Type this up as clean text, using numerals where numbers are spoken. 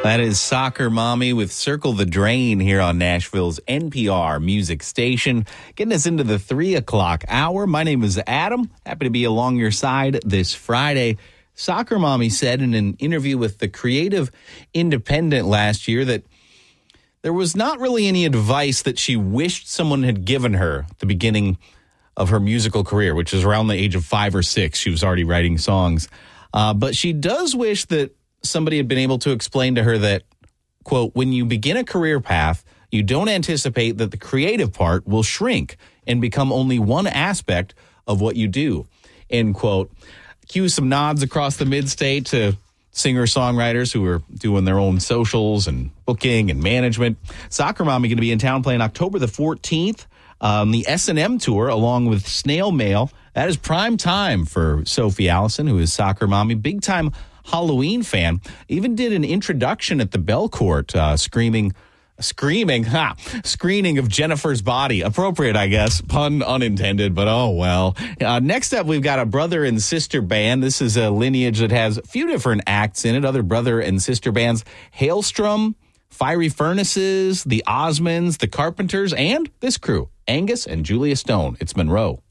That is Soccer Mommy with Circle the Drain here on Nashville's NPR music station. Getting us into the 3 o'clock hour. My name is Adam. Happy to be along your side this Friday. Soccer Mommy said in an interview with the Creative Independent last year that there was not really any advice that she wished someone had given her at the beginning of her musical career, which is around the age of 5 or 6. She was already writing songs. But she does wish that somebody had been able to explain to her that, quote, when you begin a career path, you don't anticipate that the creative part will shrink and become only one aspect of what you do, end quote. Cue some nods across the mid-state to singer-songwriters who are doing their own socials and booking and management. Soccer Mommy going to be in town playing October the 14th on the S&M tour along with Snail Mail. That is prime time for Sophie Allison, who is Soccer Mommy, big-time Halloween fan. Even did an introduction at the Belcourt, screening of Jennifer's Body. Appropriate, I guess. Pun unintended, but oh well. Next up, we've got a brother and sister band. This is a lineage that has a few different acts in it. Other brother and sister bands: Hailstrom, Fiery Furnaces, the Osmonds, the Carpenters, and this crew, Angus and Julia Stone. It's Monroe.